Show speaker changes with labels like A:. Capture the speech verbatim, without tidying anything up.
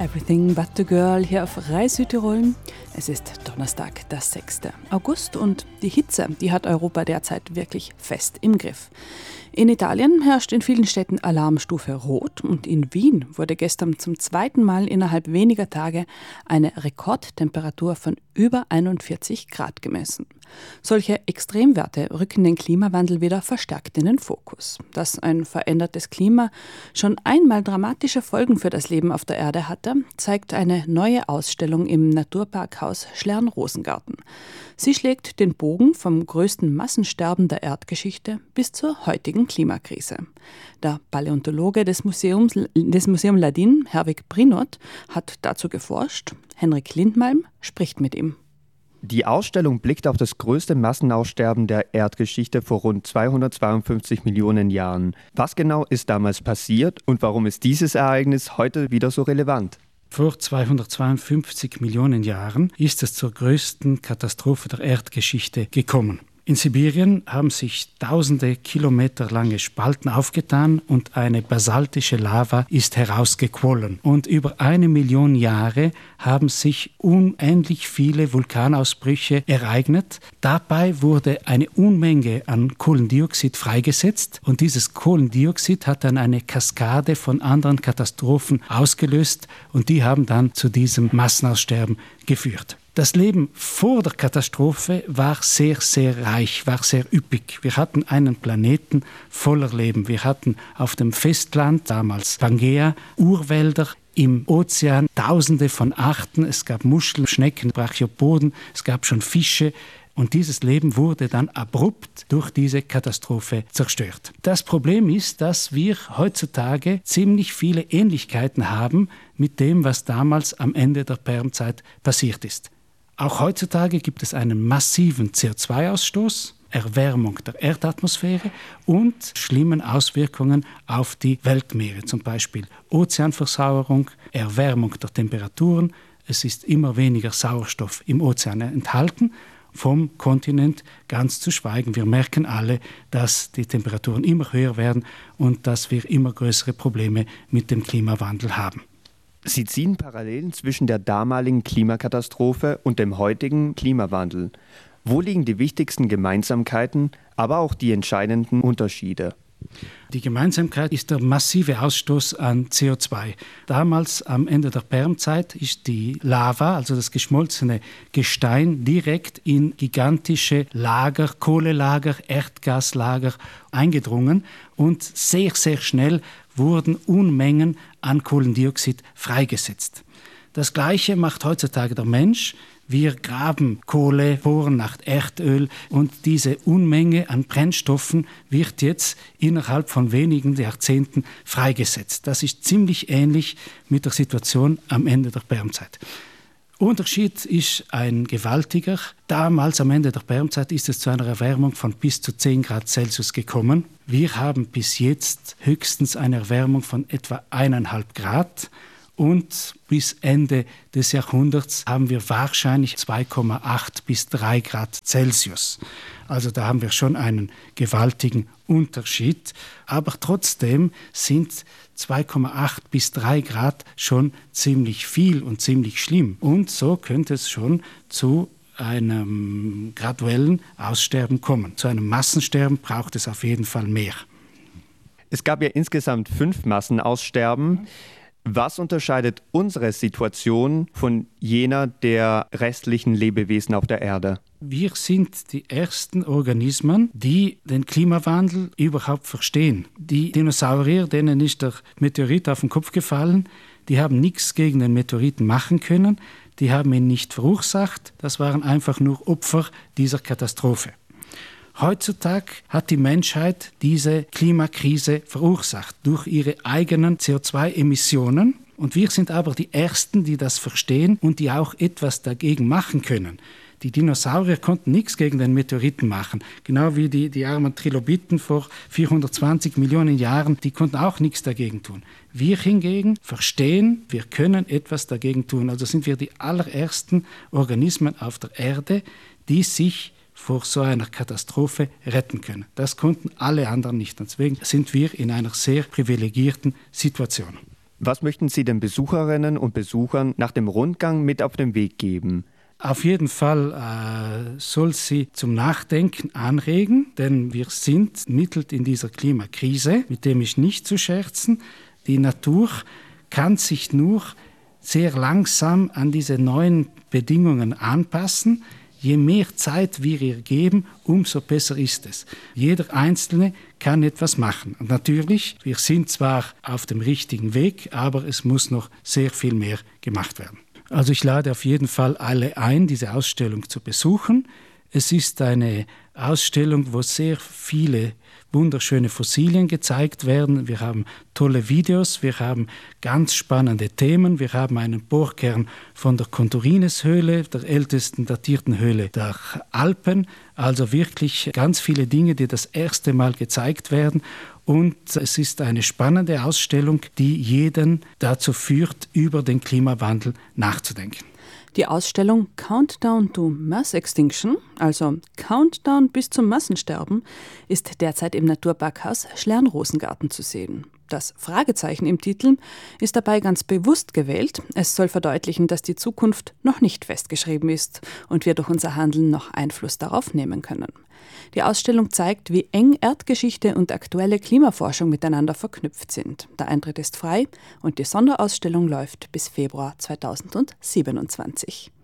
A: Everything but the Girl hier auf Rai Südtirol. Es ist Donnerstag, der sechste August und die Hitze, die hat Europa derzeit wirklich fest im Griff. In Italien herrscht in vielen Städten Alarmstufe Rot und in Wien wurde gestern zum zweiten Mal innerhalb weniger Tage eine Rekordtemperatur von über einundvierzig Grad gemessen. Solche Extremwerte rücken den Klimawandel wieder verstärkt in den Fokus. Dass ein verändertes Klima schon einmal dramatische Folgen für das Leben auf der Erde hatte, zeigt eine neue Ausstellung im Naturparkhaus Schlern-Rosengarten. Sie schlägt den Bogen vom größten Massensterben der Erdgeschichte bis zur heutigen Klimakrise. Der Paläontologe des Museums, des Museum Ladin, Herwig Brinot, hat dazu geforscht. Henrik Lindmalm spricht mit ihm.
B: Die Ausstellung blickt auf das größte Massenaussterben der Erdgeschichte vor rund zweihundertzweiundfünfzig Millionen Jahren. Was genau ist damals passiert und warum ist dieses Ereignis heute wieder so relevant?
C: Vor zweihundertzweiundfünfzig Millionen Jahren ist es zur größten Katastrophe der Erdgeschichte gekommen. In Sibirien haben sich tausende Kilometer lange Spalten aufgetan und eine basaltische Lava ist herausgequollen. Und über eine Million Jahre haben sich unendlich viele Vulkanausbrüche ereignet. Dabei wurde eine Unmenge an Kohlendioxid freigesetzt und dieses Kohlendioxid hat dann eine Kaskade von anderen Katastrophen ausgelöst und die haben dann zu diesem Massenaussterben geführt. Das Leben vor der Katastrophe war sehr, sehr reich, war sehr üppig. Wir hatten einen Planeten voller Leben. Wir hatten auf dem Festland, damals Pangea, Urwälder, im Ozean Tausende von Arten. Es gab Muscheln, Schnecken, Brachiopoden, es gab schon Fische. Und dieses Leben wurde dann abrupt durch diese Katastrophe zerstört. Das Problem ist, dass wir heutzutage ziemlich viele Ähnlichkeiten haben mit dem, was damals am Ende der Permzeit passiert ist. Auch heutzutage gibt es einen massiven C O zwei Ausstoß, Erwärmung der Erdatmosphäre und schlimmen Auswirkungen auf die Weltmeere, zum Beispiel Ozeanversauerung, Erwärmung der Temperaturen. Es ist immer weniger Sauerstoff im Ozean enthalten, vom Kontinent ganz zu schweigen. Wir merken alle, dass die Temperaturen immer höher werden und dass wir immer größere Probleme mit dem Klimawandel haben.
B: Sie ziehen Parallelen zwischen der damaligen Klimakatastrophe und dem heutigen Klimawandel. Wo liegen die wichtigsten Gemeinsamkeiten, aber auch die entscheidenden Unterschiede?
C: Die Gemeinsamkeit ist der massive Ausstoß an C O zwei. Damals am Ende der Permzeit ist die Lava, also das geschmolzene Gestein, direkt in gigantische Lager, Kohlelager, Erdgaslager eingedrungen und sehr, sehr schnell wurden Unmengen an Kohlendioxid freigesetzt. Das Gleiche macht heutzutage der Mensch. Wir graben Kohle, bohren nach Erdöl und diese Unmenge an Brennstoffen wird jetzt innerhalb von wenigen Jahrzehnten freigesetzt. Das ist ziemlich ähnlich mit der Situation am Ende der Permzeit. Unterschied ist ein gewaltiger. Damals am Ende der Permzeit ist es zu einer Erwärmung von bis zu zehn Grad Celsius gekommen. Wir haben bis jetzt höchstens eine Erwärmung von etwa eineinhalb Grad. Und bis Ende des Jahrhunderts haben wir wahrscheinlich zwei Komma acht bis drei Grad Celsius. Also da haben wir schon einen gewaltigen Unterschied. Aber trotzdem sind zwei Komma acht bis drei Grad schon ziemlich viel und ziemlich schlimm. Und so könnte es schon zu einem graduellen Aussterben kommen. Zu einem Massensterben braucht es auf jeden Fall mehr.
B: Es gab ja insgesamt fünf Massenaussterben. Was unterscheidet unsere Situation von jener der restlichen Lebewesen auf der Erde?
C: Wir sind die ersten Organismen, die den Klimawandel überhaupt verstehen. Die Dinosaurier, denen ist der Meteorit auf den Kopf gefallen, die haben nichts gegen den Meteoriten machen können, die haben ihn nicht verursacht, das waren einfach nur Opfer dieser Katastrophe. Heutzutage hat die Menschheit diese Klimakrise verursacht durch ihre eigenen C O zwei Emissionen. Und wir sind aber die Ersten, die das verstehen und die auch etwas dagegen machen können. Die Dinosaurier konnten nichts gegen den Meteoriten machen. Genau wie die, die armen Trilobiten vor vierhundertzwanzig Millionen Jahren, die konnten auch nichts dagegen tun. Wir hingegen verstehen, wir können etwas dagegen tun. Also sind wir die allerersten Organismen auf der Erde, die sich vor so einer Katastrophe retten können. Das konnten alle anderen nicht. Deswegen sind wir in einer sehr privilegierten Situation.
B: Was möchten Sie den Besucherinnen und Besuchern nach dem Rundgang mit auf den Weg geben?
C: Auf jeden Fall äh, soll sie zum Nachdenken anregen, denn wir sind mitten in dieser Klimakrise, mit dem ist nicht zu scherzen. Die Natur kann sich nur sehr langsam an diese neuen Bedingungen anpassen. Je mehr Zeit wir ihr geben, umso besser ist es. Jeder Einzelne kann etwas machen. Und natürlich, wir sind zwar auf dem richtigen Weg, aber es muss noch sehr viel mehr gemacht werden. Also ich lade auf jeden Fall alle ein, diese Ausstellung zu besuchen. Es ist eine Ausstellung, wo sehr viele wunderschöne Fossilien gezeigt werden. Wir haben tolle Videos, wir haben ganz spannende Themen. Wir haben einen Bohrkern von der Contourines-Höhle, der ältesten datierten Höhle der Alpen. Also wirklich ganz viele Dinge, die das erste Mal gezeigt werden. Und es ist eine spannende Ausstellung, die jeden dazu führt, über den Klimawandel nachzudenken.
A: Die Ausstellung Countdown to Mass Extinction, also Countdown bis zum Massensterben, ist derzeit im Naturparkhaus Schlern-Rosengarten zu sehen. Das Fragezeichen im Titel ist dabei ganz bewusst gewählt. Es soll verdeutlichen, dass die Zukunft noch nicht festgeschrieben ist und wir durch unser Handeln noch Einfluss darauf nehmen können. Die Ausstellung zeigt, wie eng Erdgeschichte und aktuelle Klimaforschung miteinander verknüpft sind. Der Eintritt ist frei und die Sonderausstellung läuft bis Februar zweitausendsiebenundzwanzig.